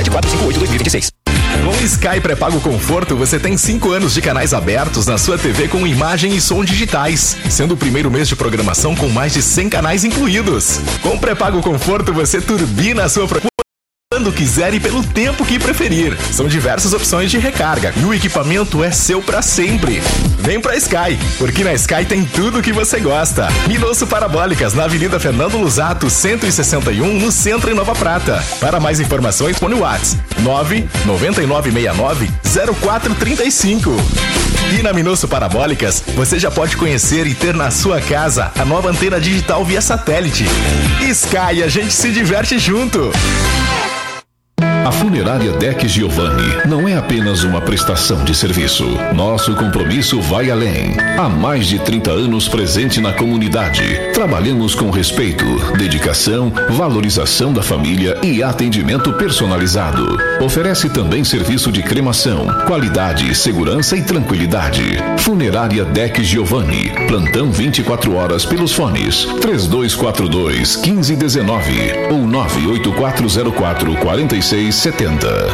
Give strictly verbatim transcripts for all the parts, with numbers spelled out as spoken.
sete quatro cinco oito dois mil e vinte e seis. Com Sky Pré-Pago Conforto, você tem cinco anos de canais abertos na sua T V com imagem e som digitais, sendo o primeiro mês de programação com mais de cem canais incluídos. Com Pré-Pago Conforto, você turbina a sua procura quando quiser e pelo tempo que preferir. São diversas opções de recarga e o equipamento é seu pra sempre. Vem pra Sky, porque na Sky tem tudo que você gosta. Minosso Parabólicas, na Avenida Fernando Lusato, cento e sessenta e um, no centro, em Nova Prata. Para mais informações, põe o WhatsApp nove nove nove seis nove zero quatro três cinco. E na Minosso Parabólicas, você já pode conhecer e ter na sua casa a nova antena digital via satélite. Sky, a gente se diverte junto. A Funerária Deck Giovanni não é apenas uma prestação de serviço. Nosso compromisso vai além. Há mais de trinta anos presente na comunidade. Trabalhamos com respeito, dedicação, valorização da família e atendimento personalizado. Oferece também serviço de cremação, qualidade, segurança e tranquilidade. Funerária Deck Giovanni. Plantão vinte e quatro horas pelos fones três dois quatro dois, um cinco um nove ou nove oito quatro zero quatro, quatro seis setenta.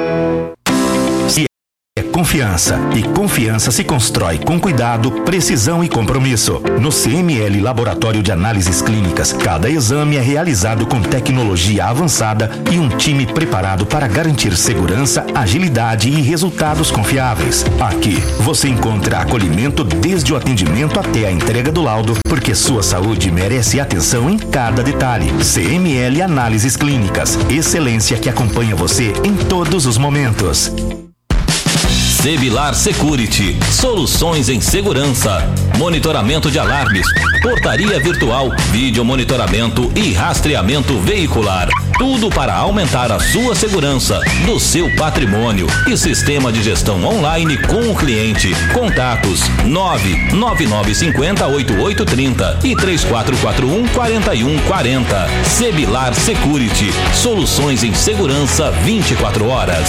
É confiança, e confiança se constrói com cuidado, precisão e compromisso. No C M L Laboratório de Análises Clínicas, cada exame é realizado com tecnologia avançada e um time preparado para garantir segurança, agilidade e resultados confiáveis. Aqui, você encontra acolhimento desde o atendimento até a entrega do laudo, porque sua saúde merece atenção em cada detalhe. C M L Análises Clínicas, excelência que acompanha você em todos os momentos. Sebilar Security, soluções em segurança, monitoramento de alarmes, portaria virtual, vídeo monitoramento e rastreamento veicular. Tudo para aumentar a sua segurança, do seu patrimônio e sistema de gestão online com o cliente. Contatos nove nove nove cinco zero oito oito três zero e três quatro quatro um, quatro um quatro zero. Sebilar Security, soluções em segurança vinte e quatro horas.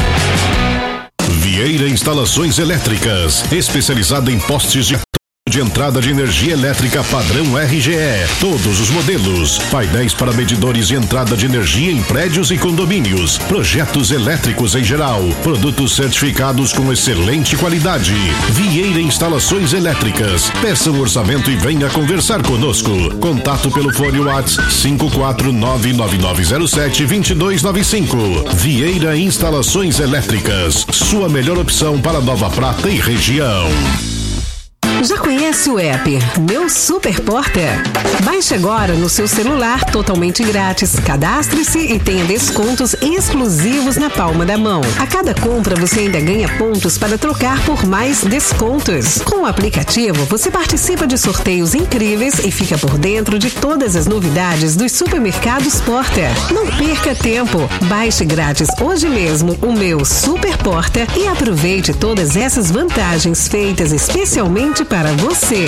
Vieira Instalações Elétricas, especializada em postes de de entrada de energia elétrica padrão R G E, todos os modelos, painéis para medidores de entrada de energia em prédios e condomínios, projetos elétricos em geral, produtos certificados com excelente qualidade. Vieira Instalações Elétricas, peça um orçamento e venha conversar conosco. Contato pelo fone WhatsApp cinco quatro nove nove nove zero sete dois dois nove cinco. Vieira Instalações Elétricas, sua melhor opção para Nova Prata e região. Já conhece o app Meu Super Porta? Baixe agora no seu celular totalmente grátis. Cadastre-se e tenha descontos exclusivos na palma da mão. A cada compra você ainda ganha pontos para trocar por mais descontos. Com o aplicativo você participa de sorteios incríveis e fica por dentro de todas as novidades dos supermercados Porta. Não perca tempo. Baixe grátis hoje mesmo o Meu Super Porta e aproveite todas essas vantagens feitas especialmente para você.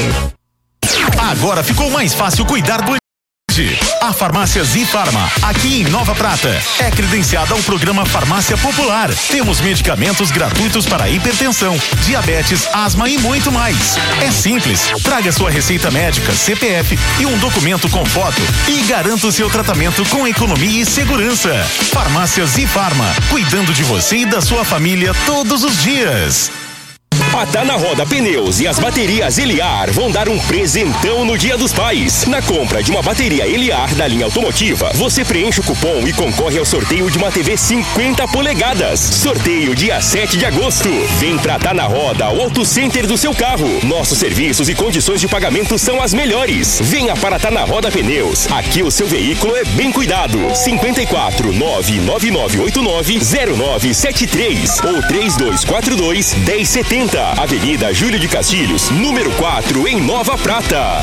Agora ficou mais fácil cuidar do A Farmácia Zifarma, aqui em Nova Prata, é credenciada ao programa Farmácia Popular. Temos medicamentos gratuitos para hipertensão, diabetes, asma e muito mais. É simples, traga sua receita médica, C P F e um documento com foto e garanta o seu tratamento com economia e segurança. Farmácia Zifarma, cuidando de você e da sua família todos os dias. A Tá na Roda Pneus e as baterias Eliar vão dar um presentão no Dia dos Pais. Na compra de uma bateria Eliar da linha automotiva, você preenche o cupom e concorre ao sorteio de uma T V cinquenta polegadas. Sorteio dia sete de agosto. Vem pra Tá na Roda, o Auto Center do seu carro. Nossos serviços e condições de pagamento são as melhores. Venha para Tá na Roda Pneus. Aqui o seu veículo é bem cuidado. cinco quatro nove nove nove oito nove zero nove sete três ou três dois quatro dois um zero sete zero. Avenida Júlio de Castilhos, número quatro, em Nova Prata.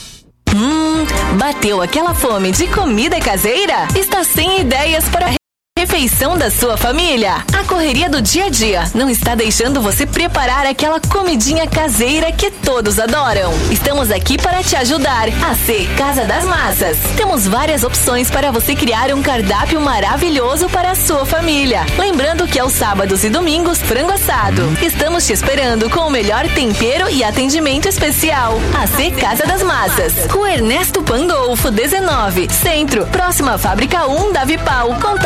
Hum, bateu aquela fome de comida caseira? Está sem ideias para a refeição da sua família? A correria do dia a dia não está deixando você preparar aquela comidinha caseira que todos adoram. Estamos aqui para te ajudar. A C Casa das Massas. Temos várias opções para você criar um cardápio maravilhoso para a sua família. Lembrando que aos sábados e domingos, frango assado. Estamos te esperando com o melhor tempero e atendimento especial. A C Casa das Massas. Rua Ernesto Pandolfo, dezenove, Centro, próxima à Fábrica um da Vipal. Contatos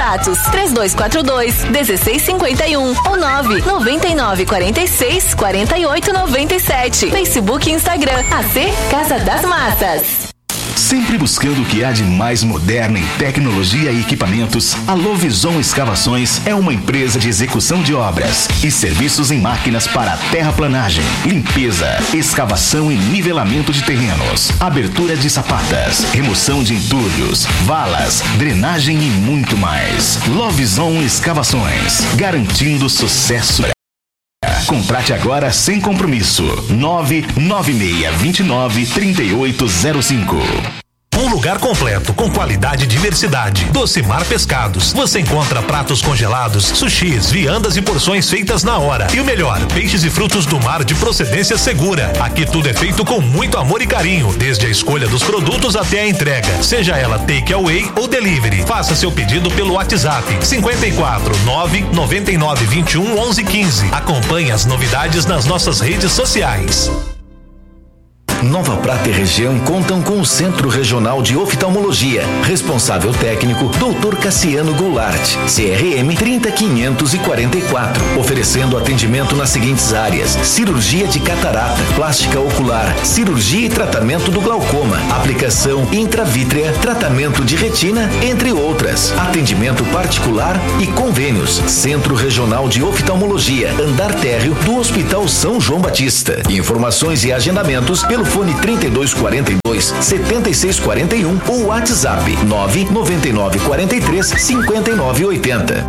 três dois quatro dois, um seis cinco um ou nove nove nove quatro seis quatro oito nove sete. Facebook e Instagram, A C Casa das Massas. Sempre buscando o que há de mais moderno em tecnologia e equipamentos, a Lovison Escavações é uma empresa de execução de obras e serviços em máquinas para terraplanagem, limpeza, escavação e nivelamento de terrenos, abertura de sapatas, remoção de entulhos, valas, drenagem e muito mais. Lovison Escavações, garantindo sucesso. Contrate agora sem compromisso. nove nove seis dois nove, três oito zero cinco. Um lugar completo, com qualidade e diversidade. Docimar Pescados. Você encontra pratos congelados, sushis, viandas e porções feitas na hora. E o melhor, peixes e frutos do mar de procedência segura. Aqui tudo é feito com muito amor e carinho, desde a escolha dos produtos até a entrega. Seja ela take away ou delivery. Faça seu pedido pelo WhatsApp cinco quatro nove nove nove dois um onze quinze. Acompanhe as novidades nas nossas redes sociais. Nova Prata e região contam com o Centro Regional de Oftalmologia. Responsável técnico, doutor Cassiano Goulart, C R M trinta quinhentos e quarenta e quatro. Oferecendo atendimento nas seguintes áreas: cirurgia de catarata, plástica ocular, cirurgia e tratamento do glaucoma, aplicação intravítrea, tratamento de retina, entre outras. Atendimento particular e convênios. Centro Regional de Oftalmologia, andar térreo do Hospital São João Batista. Informações e agendamentos pelo fone trinta e dois quarenta e dois, setenta e seis quarenta e um ou WhatsApp nove nove nove quatro três, cinco nove oito zero.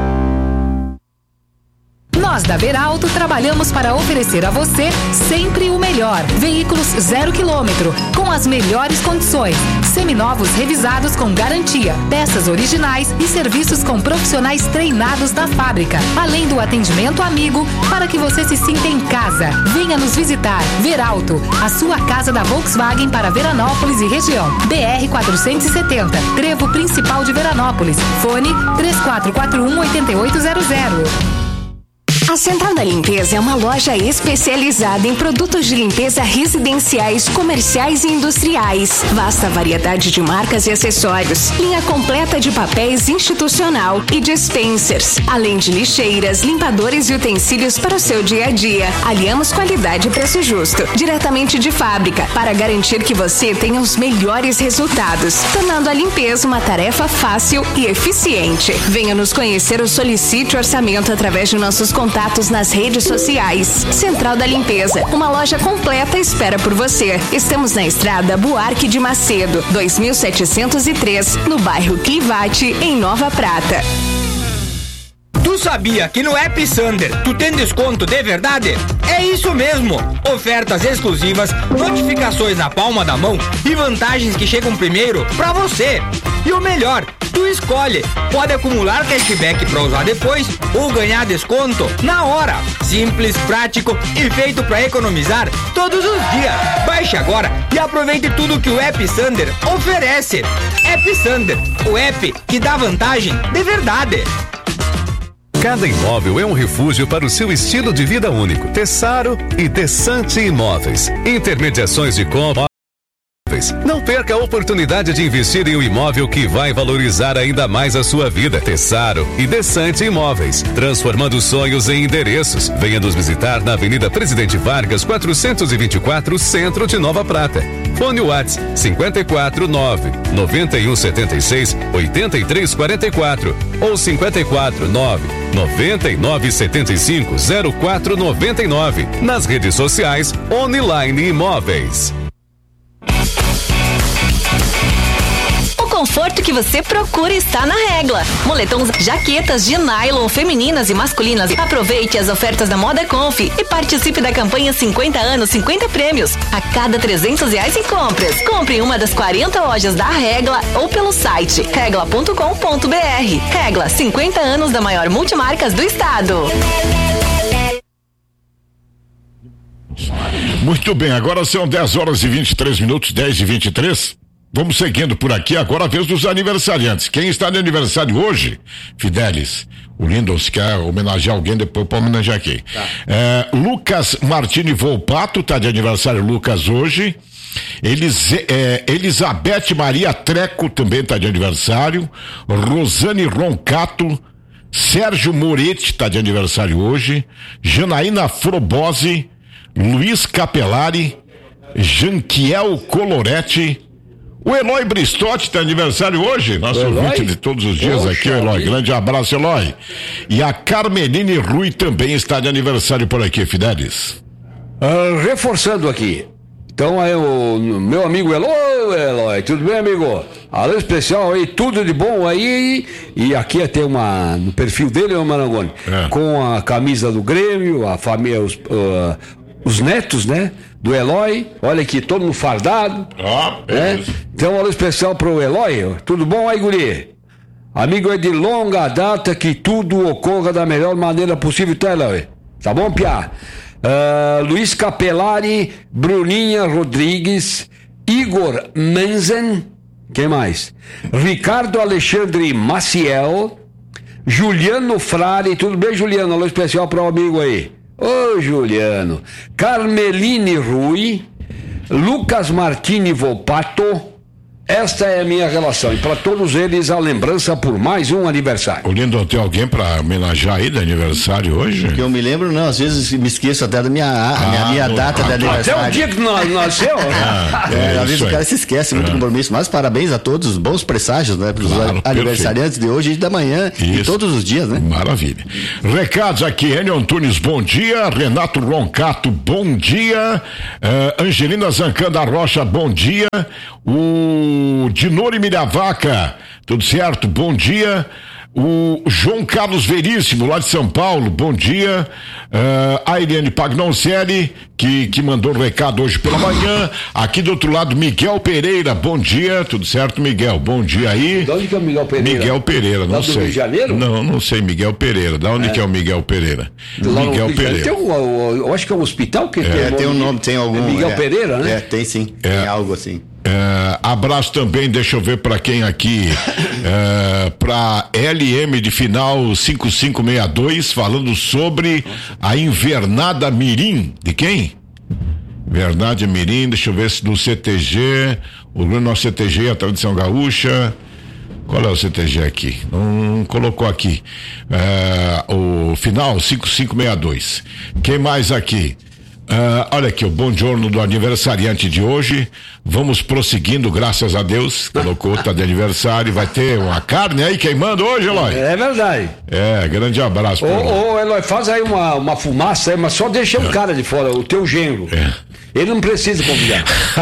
Nós da Veralto trabalhamos para oferecer a você sempre o melhor. Veículos zero quilômetro, com as melhores condições. Seminovos revisados com garantia, peças originais e serviços com profissionais treinados da fábrica. Além do atendimento amigo, para que você se sinta em casa. Venha nos visitar. Veralto, a sua casa da Volkswagen para Veranópolis e região. B R quatrocentos e setenta, Trevo Principal de Veranópolis. Fone três quatro quatro um, oito oito zero zero. A Central da Limpeza é uma loja especializada em produtos de limpeza residenciais, comerciais e industriais. Vasta variedade de marcas e acessórios. Linha completa de papéis institucional e dispensers. Além de lixeiras, limpadores e utensílios para o seu dia a dia. Aliamos qualidade e preço justo. Diretamente de fábrica, para garantir que você tenha os melhores resultados. Tornando a limpeza uma tarefa fácil e eficiente. Venha nos conhecer ou solicite orçamento através de nossos contatos nas redes sociais. Central da Limpeza, uma loja completa espera por você. Estamos na estrada Buarque de Macedo, dois mil setecentos e três, no bairro Clivate, em Nova Prata. Tu sabia que no App Sander tu tem desconto de verdade? É isso mesmo! Ofertas exclusivas, notificações na palma da mão e vantagens que chegam primeiro pra você. E o melhor, tu escolhe. Pode acumular cashback pra usar depois ou ganhar desconto na hora. Simples, prático e feito pra economizar todos os dias. Baixe agora e aproveite tudo que o App Sander oferece. App Sander, o app que dá vantagem de verdade. Cada imóvel é um refúgio para o seu estilo de vida único. Tessaro e Desante Imóveis. Intermediações de compra. Não perca a oportunidade de investir em um imóvel que vai valorizar ainda mais a sua vida. Tessaro e Desante Imóveis, transformando sonhos em endereços. Venha nos visitar na Avenida Presidente Vargas, quatrocentos e vinte e quatro, Centro de Nova Prata. Fone WhatsApp cinco quatro nove, nove um sete seis, oito três quatro quatro ou cinco quatro nove, nove nove sete cinco, zero quatro nove nove. Nas redes sociais, Online Imóveis. O conforto que você procura está na Regla. Moletons, jaquetas de nylon femininas e masculinas. Aproveite as ofertas da Moda Conf e participe da campanha cinquenta anos, cinquenta prêmios. A cada trezentos reais em compras. Compre em uma das quarenta lojas da Regla ou pelo site regla ponto com ponto br. Regla, cinquenta anos da maior multimarcas do estado. Muito bem, agora são dez horas e vinte e três minutos, dez e vinte e três. Vamos seguindo por aqui, agora a vez dos aniversariantes. Quem está de aniversário hoje? Fidelis. O Lindos quer homenagear alguém, depois pode homenagear aqui. Tá. É, Lucas Martini Volpato, tá de aniversário Lucas hoje. Elis, é, Elizabeth Maria Treco também está de aniversário. Rosane Roncato. Sérgio Moretti está de aniversário hoje. Janaína Frobose. Luiz Capelari. Janquiel Coloretti. O Eloy Bristotti está de aniversário hoje, nosso ouvinte de todos os dias. Poxa, aqui, o Eloy. Grande abraço, Eloy. E a Carmeline Rui também está de aniversário por aqui, Fidelis. Uh, reforçando aqui. Então aí o meu amigo Eloy, Eloy, tudo bem, amigo? Alô especial aí, tudo de bom aí. E aqui até uma, no perfil dele, o Marangoni, é. com a camisa do Grêmio, a família, os, uh, os netos, né? Do Eloy, olha aqui, todo mundo fardado. Ah, né? Então, um alô especial pro Eloy. Tudo bom aí, guri? Amigo, é de longa data que tudo ocorra da melhor maneira possível, tá, Eloy? Tá bom, Piá? Uh, Luiz Capelari, Bruninha Rodrigues, Igor Menzen, quem mais? Ricardo Alexandre Maciel, Juliano Frari, tudo bem, Juliano? Alô especial pro amigo aí. Ô, Juliano. Carmeline Rui, Lucas Martini Volpato. Esta é a minha relação. E para todos eles, a lembrança por mais um aniversário. O Lindo, tem alguém para homenagear aí de aniversário hoje? Que eu me lembro, não. Às vezes me esqueço até da minha, ah, minha, minha no, data ah, de aniversário. Até o dia que nasceu. ah, é, é, às vezes aí. O cara se esquece, muito é. compromisso. Mas parabéns a todos, bons presságios, né? Para os claro, aniversariantes perfeito. de hoje e da manhã. Isso. E todos os dias, né? Maravilha. Recados aqui, Enio Antunes, bom dia. Renato Roncato, bom dia. Uh, Angelina Zancanda Rocha, bom dia. O Dinori Miravaca, tudo certo? Bom dia. O João Carlos Veríssimo, lá de São Paulo, bom dia. Uh, a Irene Pagnoncelli, que, que mandou um recado hoje pela manhã. Aqui do outro lado, Miguel Pereira, bom dia. Tudo certo, Miguel? Bom dia aí. De onde que é o Miguel Pereira? Miguel Pereira, não lá sei. Do Rio de Janeiro? Não, não sei, Miguel Pereira. Da onde é. que é o Miguel Pereira? Lá Miguel Pereira. Tem um, eu acho que é um hospital que é, tem, é, tem um nome, tem algum. É Miguel é, Pereira, né? É, tem sim. É. Tem algo assim. É, abraço também, deixa eu ver para quem aqui, é, para L M de final cinco cinco seis dois, falando sobre a invernada Mirim. De quem? Invernada Mirim, deixa eu ver se do C T G, o nosso C T G, a tradição gaúcha. Qual é o C T G aqui? Não colocou aqui. É, o final cinco cinco seis dois. Quem mais aqui? Uh, olha aqui, o bom giorno do aniversariante de hoje. Vamos prosseguindo, graças a Deus. Colocou, tá de aniversário. Vai ter uma carne aí queimando hoje, Eloy? É verdade. É, grande abraço. Ô, ô Eloy, faz aí uma, uma fumaça aí, mas só deixa um cara de fora, o teu genro. É. Ele não precisa convidar.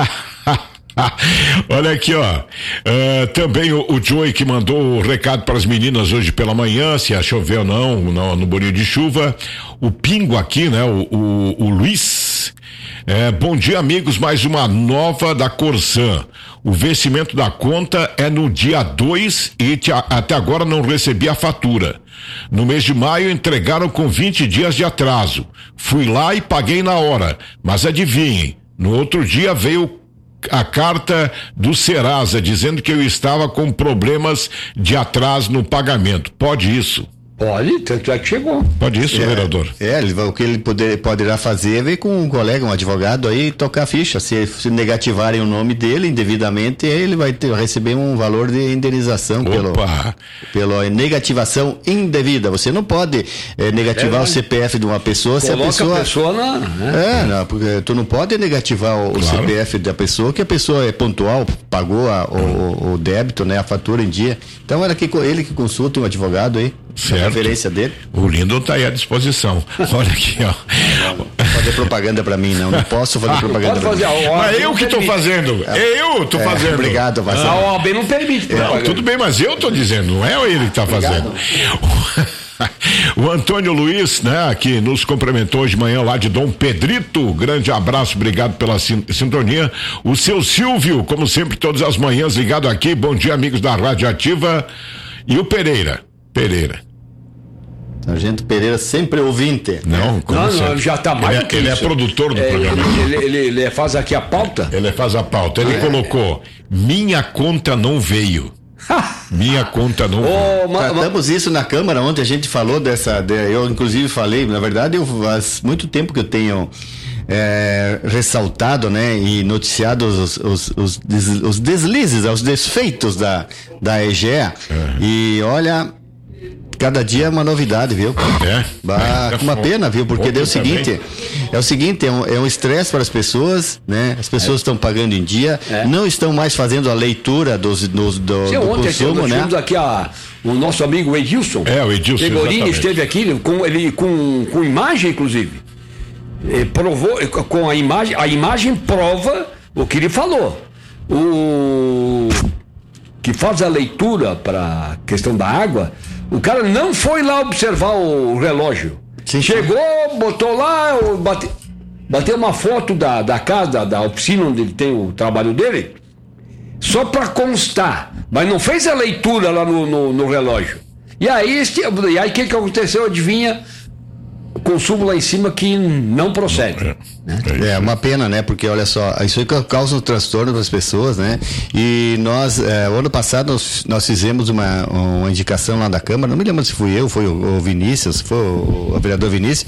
Olha aqui, ó. Uh, também o, o Joey que mandou o recado para as meninas hoje pela manhã, se choveu ou não, no, no boninho de chuva. O Pingo aqui, né? O, o, o Luiz. É, bom dia, amigos. Mais uma nova da Corsan. O vencimento da conta é no dia dois e te, até agora não recebi a fatura. No mês de maio entregaram com vinte dias de atraso. Fui lá e paguei na hora. Mas adivinhem, no outro dia veio a carta do Serasa dizendo que eu estava com problemas de atraso no pagamento. Pode isso? Pode, tanto é que chegou. Pode isso, é, vereador? É, o que ele poder, poderá fazer é ver com um colega, um advogado aí, tocar a ficha. Se, se negativarem o nome dele indevidamente, ele vai ter, receber um valor de indenização pelo, pela negativação indevida. Você não pode é, negativar é, o C P F de uma pessoa se a pessoa... a pessoa na... Né? É, não, porque tu não pode negativar o, claro. C P F da pessoa, que a pessoa é pontual, pagou a, o, o débito, né, a fatura em dia. Então era que, ele que consulta um advogado aí. Certo. A referência dele. O Lindo tá aí à disposição. Olha aqui, ó. Não, não fazer propaganda pra mim, não. Não posso fazer ah, propaganda pra fazer, mim. Mas eu que tô fazendo. É, eu tô é, fazendo. Obrigado, Marcelo. Ah, a O A B não permite. É, tudo bem, mas eu tô dizendo, não é ele que tá fazendo. O Antônio Luiz, né, que nos cumprimentou hoje de manhã lá de Dom Pedrito, grande abraço, obrigado pela sintonia. O seu Silvio, como sempre, todas as manhãs ligado aqui, bom dia, amigos da Rádio Ativa. E o Pereira, Pereira. Sargento Pereira sempre ouvinte. Não, como não, não, já tá mais ele, do que ele isso. é produtor do é, programa. Ele, ele, ele, ele faz aqui a pauta? Ele faz a pauta. Ele ah, colocou, é. minha conta não veio. Minha conta não oh, veio. Tratamos isso na Câmara ontem, a gente falou dessa, de, eu inclusive falei, na verdade eu faz muito tempo que eu tenho é, ressaltado, né, e noticiado os, os, os, des, os deslizes, os desfeitos da, da E G E. Uhum. E olha, cada dia é uma novidade, viu? É. Bah, é uma pena, viu? Porque deu o seguinte, é o seguinte, é um, é um estresse para as pessoas, né? As pessoas estão é. pagando em dia, é. não estão mais fazendo a leitura dos, dos, do, Sim, do ontem consumo, nós né? tivemos aqui a, o nosso amigo Edilson. É, o Edilson, Pegorini esteve aqui com, ele, com, com imagem, inclusive. Ele provou, com a imagem, a imagem prova o que ele falou. O que faz a leitura para a questão da água, o cara não foi lá observar o relógio. Sim, chegou, sim. botou lá, bate, bateu uma foto da, da casa, da, da oficina onde ele tem o trabalho dele, só para constar, mas não fez a leitura lá no, no, no relógio. E aí, e aí o que, que aconteceu? Adivinha? Consumo lá em cima que não procede. É, né? É uma pena, né? Porque olha só, isso aí causa um transtorno para as pessoas, né? E nós, é, o ano passado, nós, nós fizemos uma, uma indicação lá da Câmara, não me lembro se fui eu, foi o, o Vinícius, foi o, o vereador Vinícius,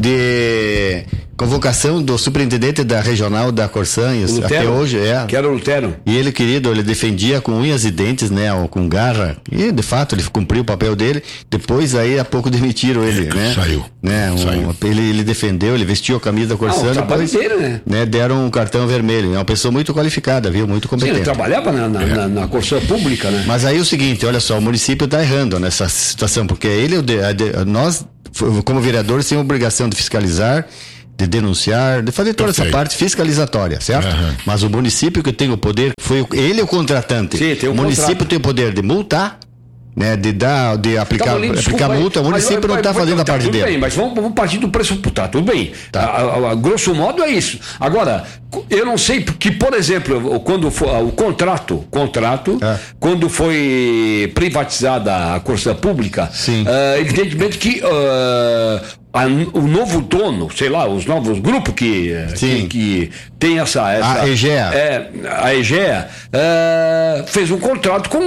de convocação do superintendente da regional da Corsanhos, até hoje é. Que era o Lutero. E ele, querido, ele defendia com unhas e dentes, né? Ou com garra. E de fato ele cumpriu o papel dele. Depois aí há pouco demitiram ele, é, né? Saiu. Né? Um, saiu. Ele, ele defendeu, ele vestiu a camisa da Corsã. Ah, depois, dele, né? né? Deram um cartão vermelho. É uma pessoa muito qualificada, viu? Muito competente. Sim, ele trabalhava na, na, é. na, na Corsã pública, né? Mas aí o seguinte, olha só, o município está errando nessa situação, porque ele, nós, como vereadores, temos a obrigação de fiscalizar, de denunciar, de fazer toda Perfeito. essa parte fiscalizatória, certo? Uhum. Mas o município que tem o poder, foi ele é o contratante. Sim, tem um o município contrato. tem o poder de multar, né, de dar, de aplicar, Carolina, aplicar desculpa, multa, o município mas, não está fazendo a parte tudo dele. Bem, mas vamos, vamos partir do pressuposto, tá, tudo bem. Tá. A, a, a, grosso modo é isso. Agora, eu não sei porque, por exemplo, quando foi, o contrato, contrato, é. quando foi privatizada a Corsã Pública, uh, evidentemente que uh, a, o novo dono, sei lá, os novos grupos que, que, que tem essa, essa a E G E A, é, a E G E A uh, fez um contrato com,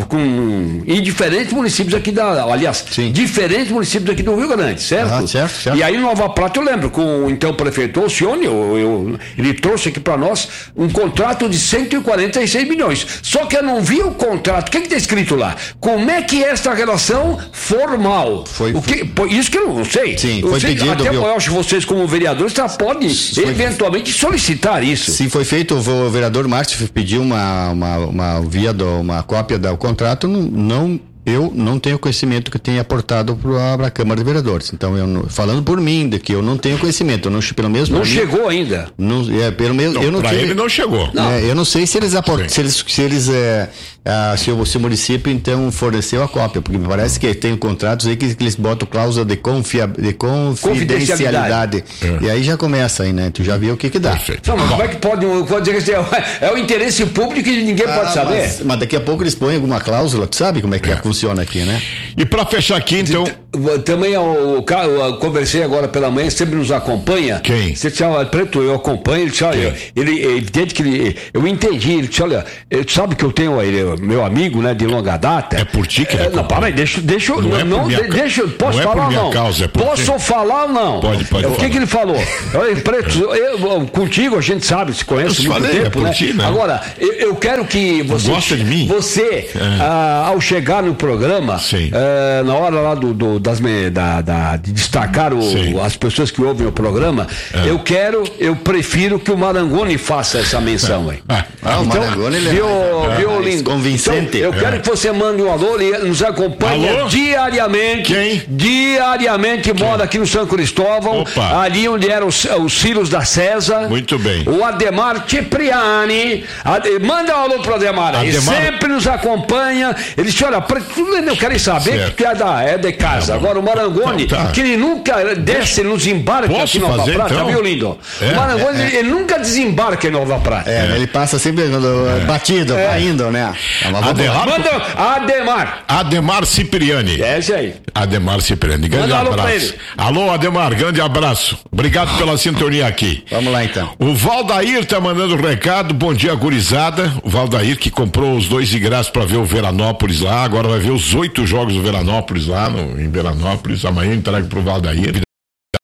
com em diferentes municípios aqui da, aliás, Sim. diferentes municípios aqui do Rio Grande, certo? Ah, certo, certo. E aí no Nova Prata eu lembro com o então prefeito Alcione, eu, eu, ele trouxe aqui para nós um contrato de cento e quarenta e seis milhões. Só que eu não vi o contrato. O que está escrito lá? Como é que é esta relação formal? Foi, o que, foi. Isso que eu não sei. Sim, eu foi sei, pedido. Até viu? eu acho que vocês, como vereadores, tá, podem eventualmente solicitar isso. Sim, foi feito. O vereador Márcio pediu uma, uma, uma, via do, uma cópia do contrato. Não. não Eu não tenho conhecimento que tenha aportado para a Câmara de Vereadores. Então, eu não, falando por mim, de que eu não tenho conhecimento, eu não, pelo menos não mim, chegou ainda. Não, é, pelo menos não, eu não para ele não chegou. Não. É, eu não sei se eles aportam, se eles, se eles é, a, se, o, se o município então forneceu a cópia, porque me parece que tem contratos aí que, que eles botam cláusula de, confia, de confidencialidade. É. E aí já começa aí, né? Tu já viu o que que dá. Não, mas como é que pode, pode dizer que é, é o interesse público e ninguém ah, pode saber? Mas, mas daqui a pouco eles põem alguma cláusula, tu sabe como é que é. funciona aqui, né? E para fechar aqui, então. Também o cara, eu conversei agora pela manhã, sempre nos acompanha. Quem? Você disse, olha, Preto, eu acompanho. Ele disse, olha, ele, é evidente que ele. Eu entendi. Ele disse, olha, tu sabe que eu tenho ele, meu amigo, né, de longa data. É por ti que ele é, Não, para aí, deixa, deixa eu. Não, não, é não minha, deixa, posso não falar é ou não? Causa, é posso ti. falar ou não? Pode, pode. O que, que ele falou? Olha, Preto, eu, contigo a gente sabe, se conhece há muito falei, tempo, é né? Ti, né? Agora, eu, eu quero que você. Gosta de mim? Você, é. ah, ao chegar no programa, ah, na hora lá do, do, das, da, da, de destacar o, as pessoas que ouvem o programa, é. eu quero, eu prefiro que o Marangoni faça essa menção aí. Ah, então, o Marangoni ele viu, é viu, lindo? Convincente. Então, eu quero é. que você mande um alô, ele nos acompanha alô? diariamente. Quem? Diariamente Quem? mora aqui no São Cristóvão, Opa. ali onde eram os, os filhos da César. Muito bem. O Ademar Cipriani. Ade, manda um alô pro Ademar. Ademar. Ele sempre nos acompanha. Ele disse, olha, eu quero saber que é da é de casa. Agora o Marangoni, então, tá. que ele nunca desce, ele não desembarca Posso aqui em Nova fazer, Prata, então? viu, lindo? É, o Marangoni, é, é. ele nunca desembarca em Nova Prata. É, é. ele passa sempre é. batido, é. vai indo, né? Ademar, Manda Ademar. Ademar Cipriani. É isso aí. Ademar Cipriani, grande Manda abraço. Alô, pra ele. Alô, Ademar, grande abraço. Obrigado pela sintonia aqui. Vamos lá, então. O Valdair tá mandando recado, bom dia, gurizada. O Valdair que comprou os dois ingressos para ver o Veranópolis lá, agora vai ver os oito jogos do Veranópolis lá no, em Veranópolis. Amanhã eu entrego pro Valdair.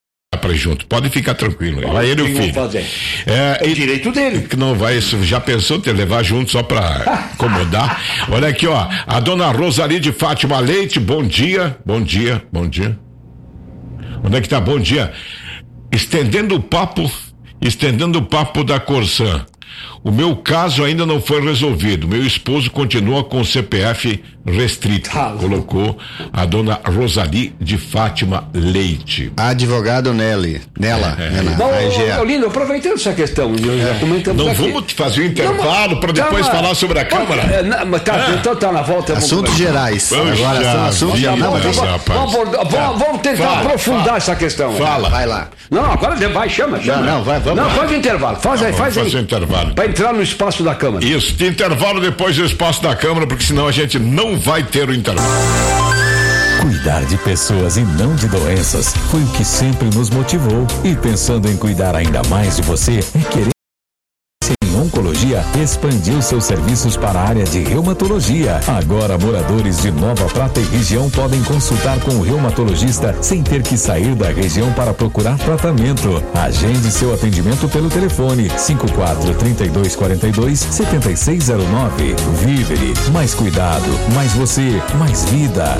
pra ir junto. Pode ficar tranquilo. Vai ele e o filho. Fazer? É, é o direito dele. Que não vai, já pensou ter levar junto só pra acomodar? Olha aqui, ó. A dona Rosali de Fátima Leite, bom dia. Bom dia, bom dia. Onde é que tá? Bom dia. Estendendo o papo, estendendo o papo da Corsan. O meu caso ainda não foi resolvido. Meu esposo continua com o C P F restrito. Ah, colocou a dona Rosali de Fátima Leite. Advogado Nelly. Nela. É, é. Nela. Bom, ô, Lindo, aproveitando essa questão, nós já comentamos Não aqui. vamos fazer um intervalo para depois calma, falar sobre a Câmara? É, não, mas tá, é. Então tá na volta. Assuntos gerais. Vamos Agora já, são assuntos gerais. Não, vamos, rapaz. vamos, vamos, Tá. vamos tentar Fala, aprofundar fala. essa questão. Fala. Vai lá. Não, agora vai, chama, chama. Não, não, vai, vamos Não, lá. faz o intervalo. Faz Não, aí, faz vamos aí. fazer intervalo. Para entrar no espaço da Câmara. Isso, de intervalo depois do espaço da Câmara, porque senão a gente não vai ter o intervalo. Cuidar de pessoas e não de doenças foi o que sempre nos motivou. E pensando em cuidar ainda mais de você, é querer em Oncologia expandiu seus serviços para a área de reumatologia. Agora, moradores de Nova Prata e região podem consultar com o reumatologista sem ter que sair da região para procurar tratamento. Agende seu atendimento pelo telefone cinco quatro, três dois quatro dois, sete seis zero nove. Vivere, mais cuidado, mais você, mais vida.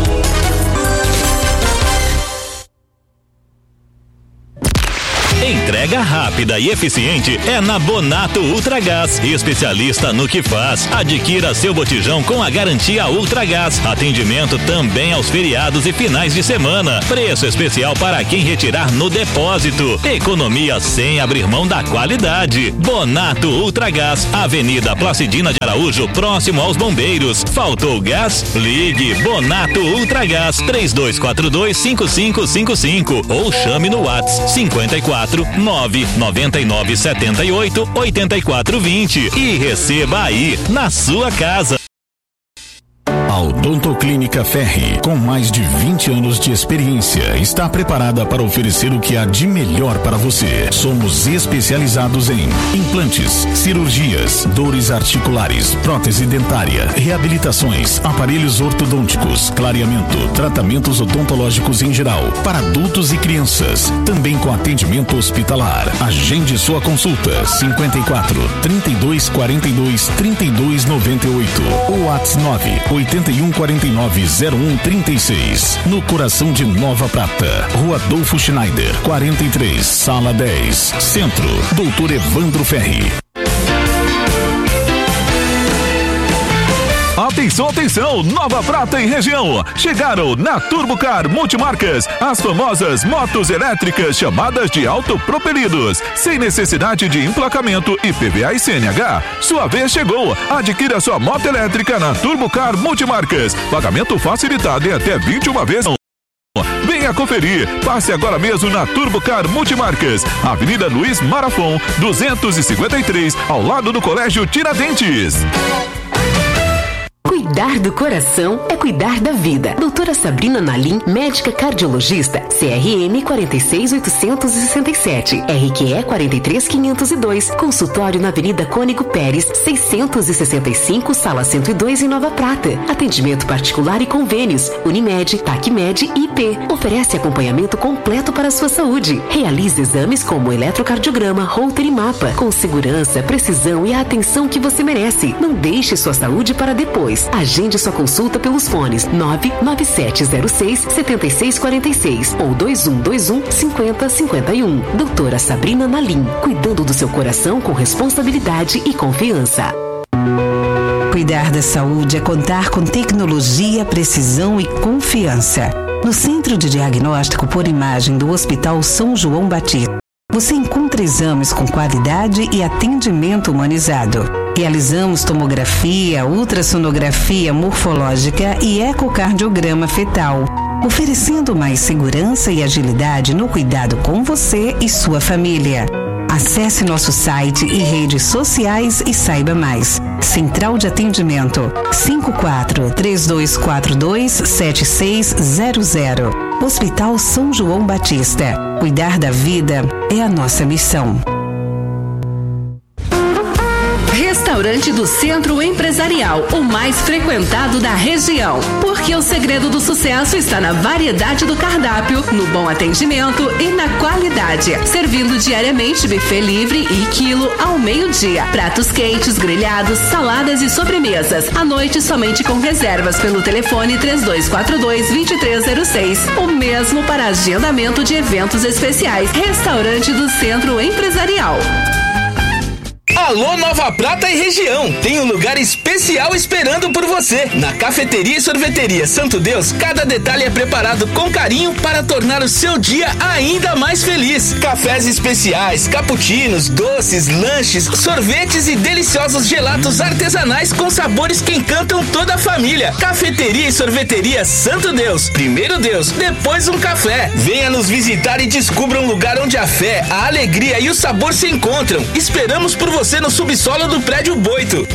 Entrega rápida e eficiente é na Bonato Ultragás, especialista no que faz. Adquira seu botijão com a garantia Ultragás. Atendimento também aos feriados e finais de semana. Preço especial para quem retirar no depósito. Economia sem abrir mão da qualidade. Bonato Ultragás, Avenida Placidina de Araújo, próximo aos Bombeiros. Faltou gás? Ligue Bonato Ultragás três dois quatro dois, cinco cinco cinco cinco ou chame no WhatsApp cinquenta e quatro, nove nove nove, sete oito, oito quatro dois zero e receba aí na sua casa. A Odontoclínica Ferri, com mais de vinte anos de experiência, está preparada para oferecer o que há de melhor para você. Somos especializados em implantes, cirurgias, dores articulares, prótese dentária, reabilitações, aparelhos ortodônticos, clareamento, tratamentos odontológicos em geral, para adultos e crianças, também com atendimento hospitalar. Agende sua consulta cinquenta e quatro, trinta e dois quarenta e dois, trinta e dois noventa e oito ou WhatsApp nove oito um quatro nove zero um três seis, no coração de Nova Prata, Rua Adolfo Schneider, quarenta e três, Sala dez, Centro, doutor Evandro Ferri. Atenção, atenção, Nova Prata e região. Chegaram na Turbocar Multimarcas as famosas motos elétricas chamadas de autopropelidos, sem necessidade de emplacamento I P V A e C N H. Sua vez chegou. Adquira sua moto elétrica na Turbocar Multimarcas. Pagamento facilitado em até vinte e uma vezes. Venha conferir. Passe agora mesmo na Turbocar Multimarcas, Avenida Luiz Marafon, duzentos e cinquenta e três, ao lado do Colégio Tiradentes. Cuidar do coração é cuidar da vida. Doutora Sabrina Nalim, médica cardiologista, C R M quatro seis oito seis sete, R Q E quatro três quinhentos e dois, consultório na Avenida Cônigo Pérez, seiscentos e sessenta e cinco, sala cento e dois em Nova Prata. Atendimento particular e convênios, Unimed, Tacmed e I P. Oferece acompanhamento completo para a sua saúde. Realize exames como eletrocardiograma, Holter e mapa, com segurança, precisão e a atenção que você merece. Não deixe sua saúde para depois. Agende sua consulta pelos fones nove nove sete zero seis, sete seis quatro seis ou dois um dois um, cinco zero cinco um. Doutora Sabrina Nalim, cuidando do seu coração com responsabilidade e confiança. Cuidar da saúde é contar com tecnologia, precisão e confiança. No Centro de Diagnóstico por Imagem do Hospital São João Batista, você encontra exames com qualidade e atendimento humanizado. Realizamos tomografia, ultrassonografia morfológica e ecocardiograma fetal, oferecendo mais segurança e agilidade no cuidado com você e sua família. Acesse nosso site e redes sociais e saiba mais. Central de Atendimento cinco quatro, três dois quatro dois, sete seis zero zero. Hospital São João Batista. Cuidar da vida é a nossa missão. Restaurante do Centro Empresarial, o mais frequentado da região. Porque o segredo do sucesso está na variedade do cardápio, no bom atendimento e na qualidade. Servindo diariamente buffet livre e quilo ao meio-dia. Pratos quentes, grelhados, saladas e sobremesas. À noite somente com reservas pelo telefone três dois quatro dois, dois três zero seis. O mesmo para agendamento de eventos especiais. Restaurante do Centro Empresarial. Alô Nova Prata e região, tem um lugar especial esperando por você. Na Cafeteria e Sorveteria Santo Deus, cada detalhe é preparado com carinho para tornar o seu dia ainda mais feliz. Cafés especiais, cappuccinos, doces, lanches, sorvetes e deliciosos gelatos artesanais com sabores que encantam toda a família. Cafeteria e Sorveteria Santo Deus, primeiro Deus, depois um café. Venha nos visitar e descubra um lugar onde a fé, a alegria e o sabor se encontram. Esperamos por você no subsolo do prédio Boito.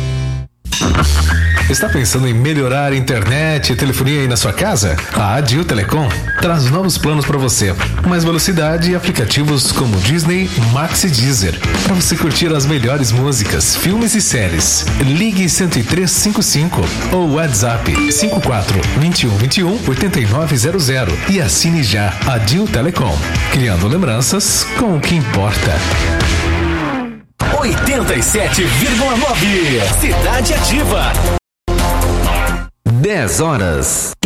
Está pensando em melhorar a internet e telefonia aí na sua casa? A Adil Telecom traz novos planos para você. Mais velocidade e aplicativos como Disney, Max e Deezer. Para você curtir as melhores músicas, filmes e séries. Ligue cento e três cinquenta e cinco ou WhatsApp cinco quatro, dois um dois um, oito nove zero zero e assine já Adil Telecom. Criando lembranças com o que importa. oitenta e sete vírgula nove Cidade Ativa. dez horas